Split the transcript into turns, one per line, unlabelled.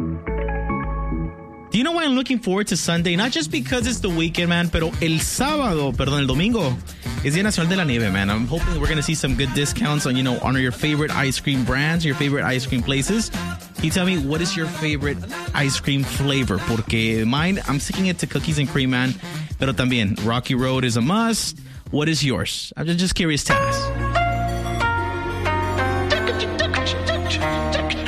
Do you know why I'm looking forward to Sunday? Not just because it's the weekend, man, pero el domingo, is Día Nacional de la Nieve, man. I'm hoping we're going to see some good discounts on, on your favorite ice cream brands, your favorite ice cream places. Can you tell me, what is your favorite ice cream flavor? Porque mine, I'm sticking it to cookies and cream, man. Pero también, Rocky Road is a must. What is yours? I'm just curious to ask.